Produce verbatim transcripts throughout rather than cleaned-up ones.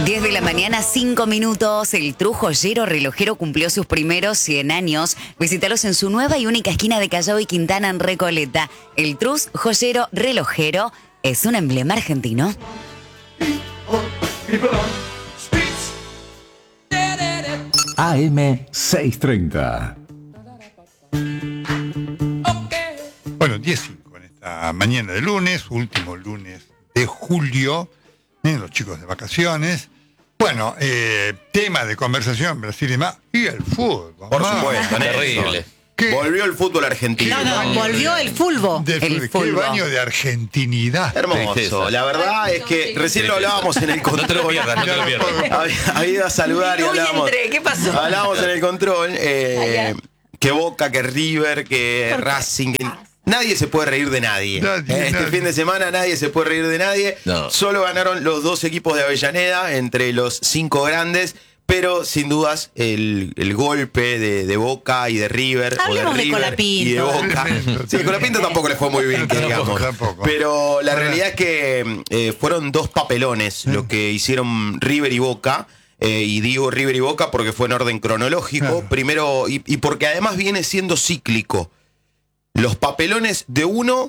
diez de la mañana, cinco minutos. El True Joyero Relojero cumplió sus primeros cien años. Visítalos en su nueva y única esquina de Callao y Quintana en Recoleta. El True Joyero Relojero es un emblema argentino. A M seiscientos treinta. Bueno, diez cinco en esta mañana de lunes, último lunes de julio. Miren los chicos de vacaciones. Bueno, eh, tema de conversación, Brasil y demás, y el fútbol. Por mamá. supuesto, terrible. ¿Qué? Volvió el fútbol argentino. No, no, volvió el fulbo. Del El fútbol. Qué fulbo. baño de argentinidad. Hermoso. La verdad es que recién lo hablábamos en el control. No te lo pierdas, no te lo pierdas. Había, había ido a saludar y Uy, hablábamos. entré, ¿qué pasó? Hablábamos en el control eh, que Boca, que River, que Racing. Que nadie se puede reír de nadie. Nadie, Eh, este nadie. fin de semana nadie se puede reír de nadie. No. Solo ganaron los dos equipos de Avellaneda entre los cinco grandes. Pero sin dudas el, el golpe de, de Boca y de River, Hablemos o de de River Colapinto. y de Boca. Sí, Colapinto tampoco le fue muy bien, que Tampoco, digamos. tampoco. Pero la Ahora- realidad es que eh, fueron dos papelones lo que hicieron River y Boca. Eh, y digo River y Boca porque fue en orden cronológico. Claro. Primero, y, y porque además viene siendo cíclico. Los papelones de uno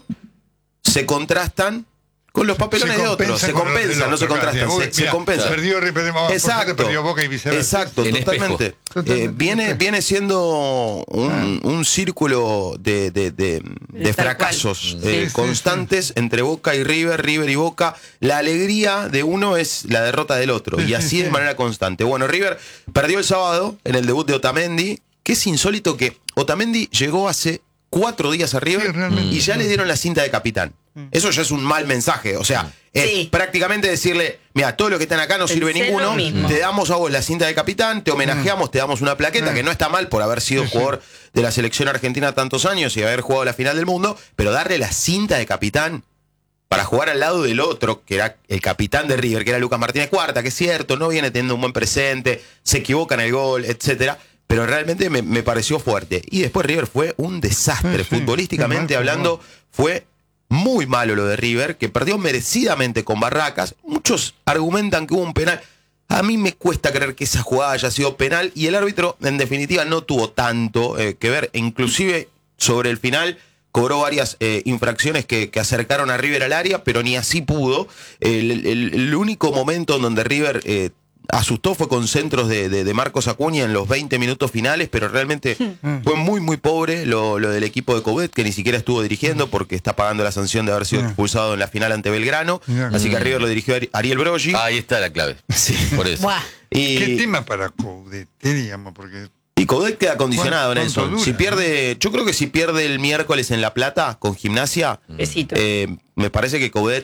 se contrastan con los papelones Se de otro. compensan Se con los del compensan, no se otro, contrastan, claro. se, se Mira, compensan. Perdió River, vamos, Exacto. perdió Boca y viceversa. Exacto, En totalmente. espejo. Totalmente. Eh, viene, viene siendo un, un círculo de, de, de, de Tal fracasos cual. eh, Sí, sí, constantes entre Boca y River, River y Boca. La alegría de uno es la derrota del otro, Sí, y sí, así sí. de manera constante. Bueno, River perdió el sábado en el debut de Otamendi, que es insólito que Otamendi llegó hace cuatro días a River Sí, realmente. y ya le dieron la cinta de capitán. Eso ya es un mal mensaje, o sea, es Sí. prácticamente decirle, mira, todos los que están acá no sirve Pensé ninguno, lo mismo. te damos a vos la cinta de capitán, te homenajeamos, te damos una plaqueta, Mm. que no está mal por haber sido Sí, sí. jugador de la selección argentina tantos años y haber jugado la final del mundo, pero darle la cinta de capitán para jugar al lado del otro, que era el capitán de River, que era Lucas Martínez Cuarta, que es cierto, no viene teniendo un buen presente, se equivoca en el gol, etcétera. Pero realmente me, me pareció fuerte. Y después River fue un desastre. Sí, sí, Futbolísticamente qué mal, hablando, fue muy malo lo de River, que perdió merecidamente con Barracas. Muchos argumentan que hubo un penal. A mí me cuesta creer que esa jugada haya sido penal, y el árbitro, en definitiva, no tuvo tanto eh, que ver. E inclusive, sobre el final, cobró varias eh, infracciones que, que acercaron a River al área, pero ni así pudo. El, el- el único momento en donde River eh, asustó fue con centros de, de- de Marcos Acuña en los veinte minutos finales, pero realmente fue muy, muy pobre lo, lo del equipo de Coudet, que ni siquiera estuvo dirigiendo porque está pagando la sanción de haber sido Mirá. expulsado en la final ante Belgrano. Mirá. Así que a River lo dirigió Ari- Ariel Broggi. Ahí está la clave. Sí. Por eso. Buah. ¿Qué Y, tema para Coudet, digamos? Porque y Coudet queda condicionado, ¿Cuánto Nelson. dura, Si no? pierde, yo creo que si pierde el miércoles en La Plata con Gimnasia, Besito. eh, me parece que Coudet,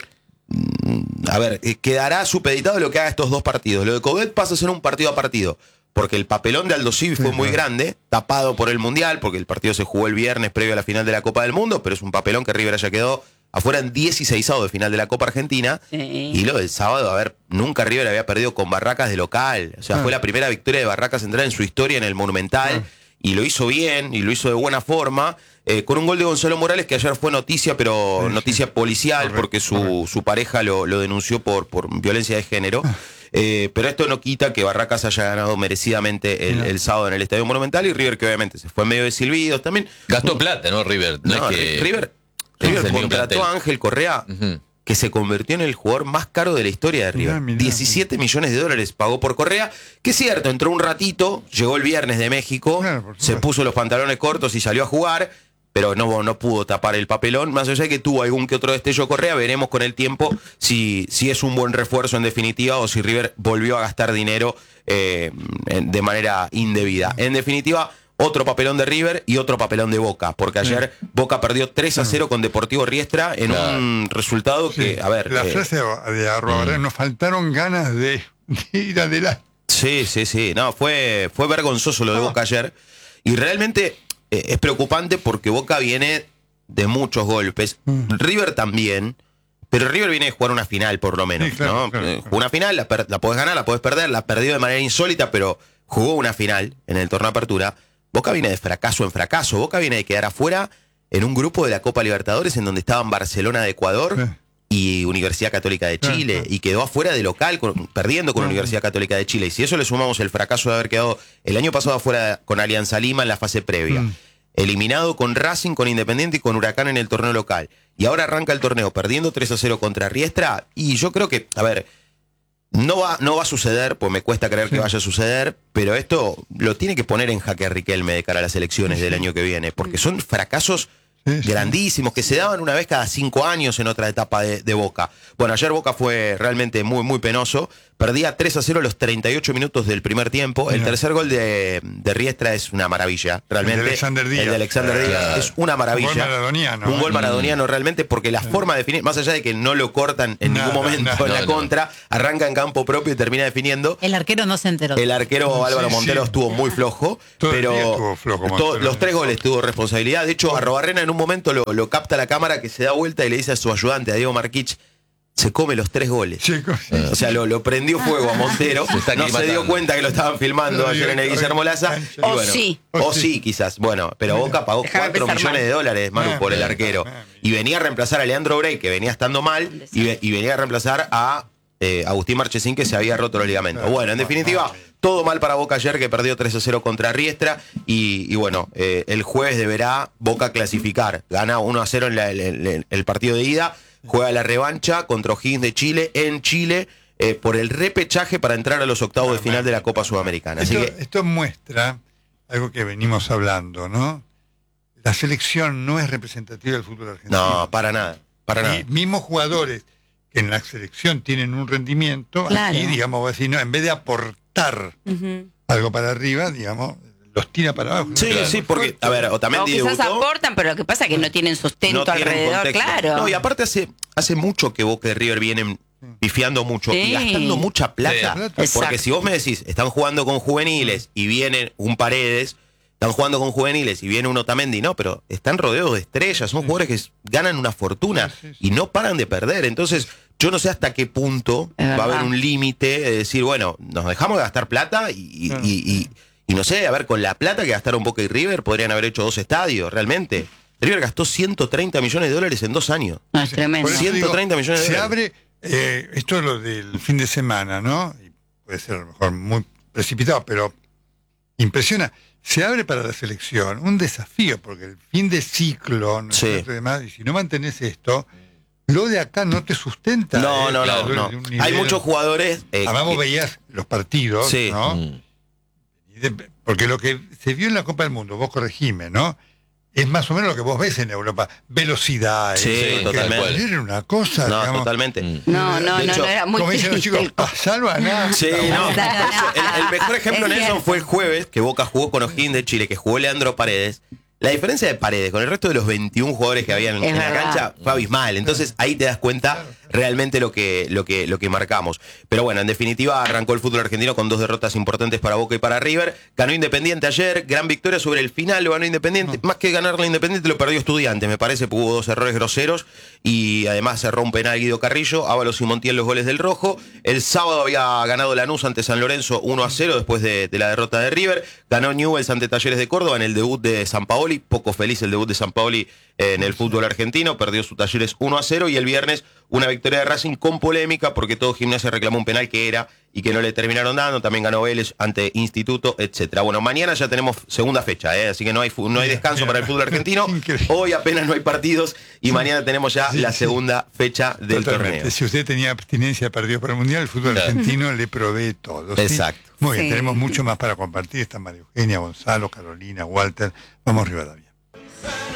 mm, a ver, eh, quedará supeditado lo que haga estos dos partidos. Lo de Coudet pasa a ser un partido a partido, porque el papelón de Aldo Civi fue Sí, muy claro. grande, tapado por el Mundial, porque el partido se jugó el viernes previo a la final de la Copa del Mundo, pero es un papelón que River haya quedado afuera en dieciseisavo de final de la Copa Argentina. Sí. Y lo del sábado, a ver, nunca River había perdido con Barracas de local. O sea, Ah. fue la primera victoria de Barracas Central en su historia en el Monumental. Ah. Y lo hizo bien, y lo hizo de buena forma, eh, con un gol de Gonzalo Morales que ayer fue noticia, pero Sí, noticia sí. policial, Correcto, porque su, correcto. su pareja lo, lo denunció por, por violencia de género. Ah. Eh, pero esto no quita que Barracas haya ganado merecidamente el, No. el sábado en el Estadio Monumental, y River, que obviamente se fue medio de silbidos también. Gastó plata, ¿no, River? No, No, es que... River, es River el mismo contrató a plantel. Ángel Correa, Ujú. que se convirtió en el jugador más caro de la historia de River. Mirá, mirá. diecisiete millones de dólares pagó por Correa, que es cierto, entró un ratito, llegó el viernes de México, Claro, por se supuesto. puso los pantalones cortos y salió a jugar, pero no, no pudo tapar el papelón. Más allá de que tuvo algún que otro destello Correa, veremos con el tiempo si, si es un buen refuerzo en definitiva, o si River volvió a gastar dinero eh, en- de manera indebida. En definitiva, otro papelón de River y otro papelón de Boca, porque ayer Boca perdió tres a cero con Deportivo Riestra en Claro. un resultado que, sí, a ver... la eh, frase de, de Arrobaré, nos faltaron ganas de, de ir adelante. Sí, sí, sí. No, fue, fue vergonzoso lo de Ah. Boca ayer. Y realmente eh, es preocupante porque Boca viene de muchos golpes. Mm. River también. Pero River viene de jugar una final, por lo menos. Sí, claro, ¿no? claro, Eh, claro. Jugó una final, la, per- la podés ganar, la podés perder, la perdió de manera insólita, pero jugó una final en el torneo de apertura. Boca viene de fracaso en fracaso. Boca viene de quedar afuera en un grupo de la Copa Libertadores en donde estaban Barcelona de Ecuador Sí. y Universidad Católica de Chile, Claro, claro. y quedó afuera de local, con- perdiendo con Claro. Universidad Católica de Chile. Y si eso le sumamos el fracaso de haber quedado el año pasado afuera con Alianza Lima en la fase previa, Mm. eliminado con Racing, con Independiente y con Huracán en el torneo local, y ahora arranca el torneo perdiendo tres a cero contra Riestra, y yo creo que, a ver, no va, no va a suceder, pues me cuesta creer que Sí. vaya a suceder, pero esto lo tiene que poner en jaque a Riquelme de cara a las elecciones del año que viene, porque son fracasos Sí, sí. grandísimos que se daban una vez cada cinco años en otra etapa de, de Boca. Bueno, ayer Boca fue realmente muy, muy penoso. Perdía tres a cero los treinta y ocho minutos del primer tiempo. El Mira. tercer gol de, de Riestra es una maravilla, realmente. El de Alexander Díaz. El de Alexander Díaz Claro. es una maravilla. Un gol maradoniano, Un ¿eh? gol maradoniano realmente, porque la forma de definir, más allá de que no lo cortan en Nada, ningún momento nada. en la No, no. contra, arranca en campo propio y termina definiendo. El arquero no se enteró. El arquero Sí, Álvaro sí. Montero estuvo muy flojo, Todo el pero día estuvo flojo, to- Montero. los tres goles tuvo responsabilidad. De hecho, Arrobarrena en un momento lo, lo capta la cámara, que se da vuelta y le dice a su ayudante, a Diego Marquich, se come los tres goles. Chicos, O sea, lo, lo prendió fuego a Montero. Se está No se dio aclimatando. cuenta que lo estaban filmando No, ayer en el Dios, Guillermo ay, Laza. cancha. Y O bueno, sí. O O sí, sí. quizás. Bueno, pero Boca pagó Déjame cuatro pensar millones mal. de dólares, Manu, Ah, por el bien, arquero. bien. Y venía a reemplazar a Leandro Brey, que venía estando mal, y, ve- y venía a reemplazar a eh, Agustín Marchesín, que se había roto los ligamentos. Claro. Bueno, en definitiva, todo mal para Boca ayer, que perdió tres a cero contra Riestra. Y, y bueno, eh, el jueves deberá Boca clasificar. Gana uno a cero en la- el, el- el partido de ida. Juega la revancha contra O'Higgins de Chile en Chile eh, por el repechaje para entrar a los octavos de final de la Copa Sudamericana. Así Esto, que esto muestra algo que venimos hablando, ¿no? La selección no es representativa del fútbol argentino. no, para nada, para Y nada. mismos jugadores que en la selección tienen un rendimiento, Claro. aquí, digamos, vos decís, no, en vez de aportar Ujú. algo para arriba, digamos, los tira para abajo. Sí, ¿no? sí, porque, a ver, O Otamendi quizás debutó. aportan, pero lo que pasa es que no tienen sustento No tienen alrededor, contexto. claro. No, y aparte hace, hace mucho que Boca y River vienen pifiando mucho y Sí. gastando mucha plata. Sí. Porque Exacto. si vos me decís, están jugando con juveniles y vienen un Paredes, están jugando con juveniles y viene un Otamendi, no, pero están rodeados de estrellas, son jugadores que s- ganan una fortuna Sí, sí, sí. y no paran de perder. Entonces, yo no sé hasta qué punto Es va a haber verdad. un límite de decir, bueno, nos dejamos de gastar plata y, y- Claro. y- y- y no sé, a ver, con la plata que gastaron Boca y River podrían haber hecho dos estadios, realmente. River gastó ciento treinta millones de dólares en dos años. No, es tremendo. Por eso ciento treinta millones de Se dólares. abre, eh, esto es lo del fin de semana, ¿no? Y puede ser a lo mejor muy precipitado, pero impresiona. Se abre para la selección un desafío, porque el fin de ciclo, ¿no es Sí. cierto? Y demás, y si no mantenés esto, lo de acá no te sustenta. No, ¿eh? no, Claro, no, de no. un nivel- Hay muchos jugadores. eh, Además vos que- veías los partidos, Sí. ¿no? Mm. Y de- porque lo que se vio en la Copa del Mundo, vos corregime, ¿no? Es más o menos lo que vos ves en Europa. Velocidad. Sí, eh, que totalmente. Era una cosa, no, digamos. totalmente. Mm. No, no, De no, hecho, no, era muy Como dicen los triste chicos, el- pasalo a nada. Sí, no. No, no, no. El, el mejor ejemplo Es en eso cierto. fue el jueves, que Boca jugó con O'Higgins de Chile, que jugó Leandro Paredes. La diferencia de Paredes con el resto de los veintiún jugadores que habían en, Es en la verdad. cancha fue abismal. Entonces ahí te das cuenta realmente lo que, lo que, lo que marcamos. Pero bueno, en definitiva arrancó el fútbol argentino con dos derrotas importantes para Boca y para River. Ganó Independiente ayer, gran victoria sobre el final, lo ganó Independiente. Más que ganarle Independiente lo perdió Estudiantes, me parece, porque hubo dos errores groseros y además cerró un penal Guido Carrillo, Ábalos y Montiel los goles del Rojo. El sábado había ganado Lanús ante San Lorenzo uno a cero después de, de la derrota de River. Ganó Newell's ante Talleres de Córdoba en el debut de Sampaoli, poco feliz el debut de Sampaoli en el fútbol argentino, perdió su Talleres uno a cero y el viernes una victoria de Racing con polémica porque todo Gimnasia reclamó un penal que era y que no le terminaron dando, también ganó Vélez ante Instituto, etcétera. Bueno, mañana ya tenemos segunda fecha, ¿eh? Así que no hay, fu- no hay descanso para el fútbol argentino, Increíble. hoy apenas no hay partidos y mañana tenemos ya Sí, la sí. segunda fecha del Totalmente. torneo. Si usted tenía abstinencia perdido para el Mundial, el fútbol Claro. argentino le provee todo. ¿sí? Exacto. Muy bien, Sí. tenemos mucho más para compartir. Está María Eugenia, Gonzalo, Carolina, Walter. Vamos, Rivadavia.